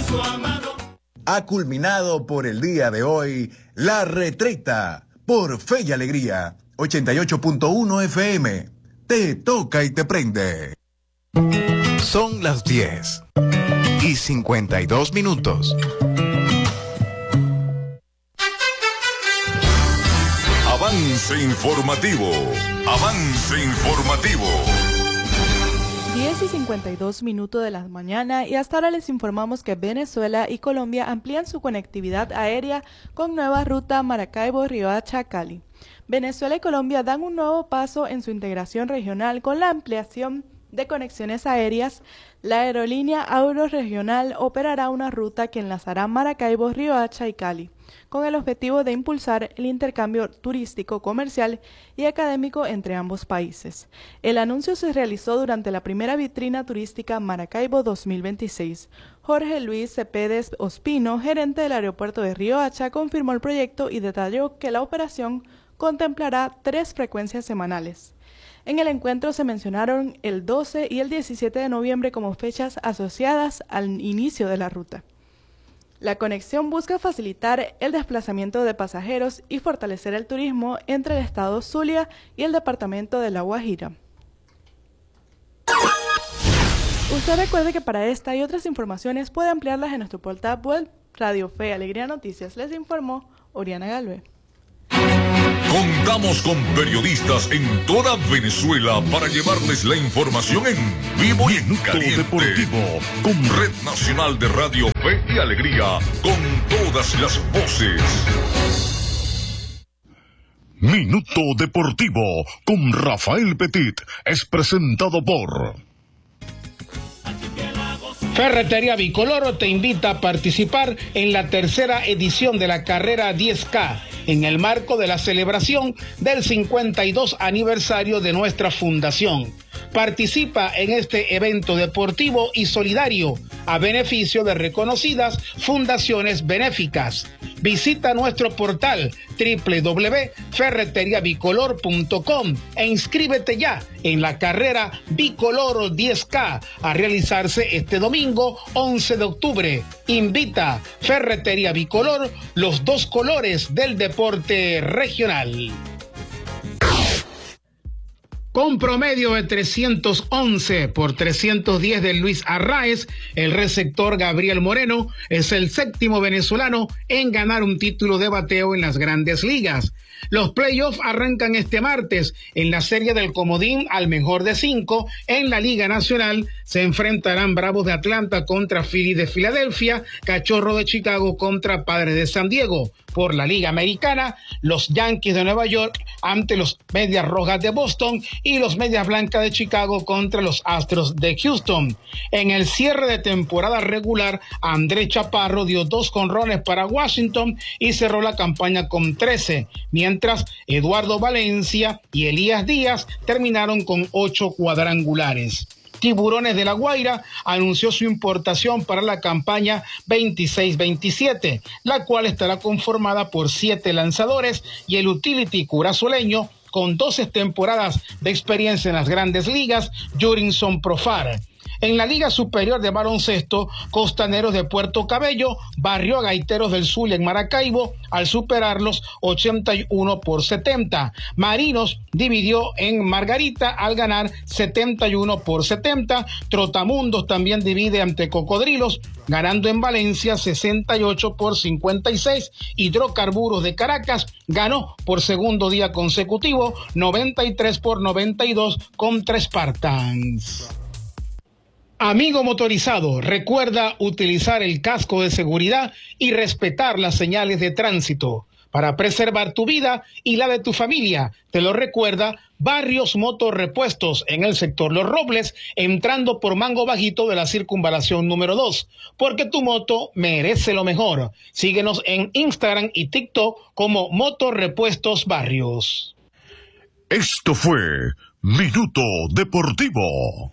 Ha culminado por el día de hoy La Retreta por Fe y Alegría 88.1 FM. Te toca y te prende. Son las 10:52. Avance informativo. Avance informativo. 10:52 de la mañana y hasta ahora les informamos que Venezuela y Colombia amplían su conectividad aérea con nueva ruta Maracaibo-Riohacha-Cali. Venezuela y Colombia dan un nuevo paso en su integración regional con la ampliación de conexiones aéreas. La aerolínea Euroregional operará una ruta que enlazará Maracaibo, Riohacha y Cali, con el objetivo de impulsar el intercambio turístico, comercial y académico entre ambos países. El anuncio se realizó durante la primera vitrina turística Maracaibo 2026. Jorge Luis Cepeda Ospino, gerente del aeropuerto de Riohacha, confirmó el proyecto y detalló que la operación contemplará 3 frecuencias semanales. En el encuentro se mencionaron el 12 y el 17 de noviembre como fechas asociadas al inicio de la ruta. La conexión busca facilitar el desplazamiento de pasajeros y fortalecer el turismo entre el estado Zulia y el departamento de La Guajira. Usted recuerde que para esta y otras informaciones puede ampliarlas en nuestro portal web Radio Fe y Alegría Noticias. Les informó Oriana Galvez. Contamos con periodistas en toda Venezuela para llevarles la información en vivo y en caliente. Deportivo con Red Nacional de Radio Fe y Alegría, con todas las voces. Minuto Deportivo con Rafael Petit es presentado por Ferretería Bicolor te invita a participar en la tercera edición de la carrera 10K en el marco de la celebración del 52 aniversario de nuestra fundación. Participa en este evento deportivo y solidario a beneficio de reconocidas fundaciones benéficas. Visita nuestro portal www.ferreteriabicolor.com e inscríbete ya en la carrera Bicolor 10K a realizarse este domingo 11 de octubre. Invita Ferretería Bicolor, los 2 colores del deporte regional. Con promedio de 311 por 310 de Luis Arraez, el receptor Gabriel Moreno es el 7º venezolano en ganar un título de bateo en las Grandes Ligas. Los playoffs arrancan este martes. En la serie del comodín al mejor de 5, en la Liga Nacional se enfrentarán Bravos de Atlanta contra Phillies de Filadelfia, Cachorro de Chicago contra Padres de San Diego. Por la Liga Americana, los Yankees de Nueva York ante los Medias Rojas de Boston y los Medias Blancas de Chicago contra los Astros de Houston. En el cierre de temporada regular, Andrés Chaparro dio 2 jonrones para Washington y cerró la campaña con 13, mientras Eduardo Valencia y Elías Díaz terminaron con 8 cuadrangulares. Tiburones de La Guaira anunció su importación para la campaña 26-27, la cual estará conformada por 7 lanzadores y el utility curazoleño con 12 temporadas de experiencia en las Grandes Ligas, Jurinson Profar. En la Liga Superior de Baloncesto, Costaneros de Puerto Cabello barrió a Gaiteros del Zulia en Maracaibo al superarlos 81 por 70. Marinos dividió en Margarita al ganar 71 por 70. Trotamundos también divide ante Cocodrilos, ganando en Valencia 68 por 56. Hidrocarburos de Caracas ganó por segundo día consecutivo 93 por 92 contra Spartans. Amigo motorizado, recuerda utilizar el casco de seguridad y respetar las señales de tránsito para preservar tu vida y la de tu familia. Te lo recuerda Barrios Motorrepuestos en el sector Los Robles, entrando por Mango Bajito de la circunvalación número 2, porque tu moto merece lo mejor. Síguenos en Instagram y TikTok como Motorrepuestos Barrios. Esto fue Minuto Deportivo.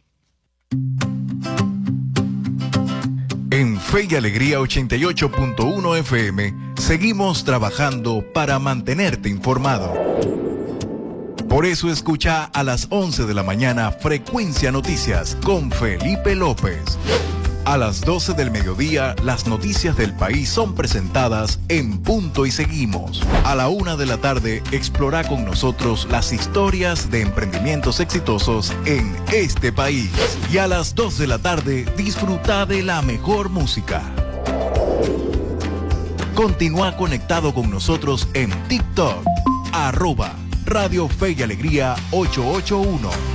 En Fe y Alegría 88.1 FM seguimos trabajando para mantenerte informado. Por eso escucha a las 11 de la mañana Frecuencia Noticias con Felipe López. A las 12 del mediodía, las noticias del país son presentadas en Punto y Seguimos. A la 1 de la tarde, explora con nosotros las historias de emprendimientos exitosos en este país. Y a las 2 de la tarde, disfruta de la mejor música. Continúa conectado con nosotros en TikTok, @Radio Fe y Alegría 881.